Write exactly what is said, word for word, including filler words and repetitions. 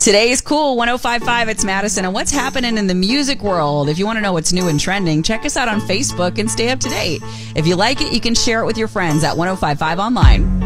Today's Cool one oh five point five, it's Madison. And what's happening in the music world? If you want to know what's new and trending, check us out on Facebook and stay up to date. If you like it, you can share it with your friends at one oh five point five online.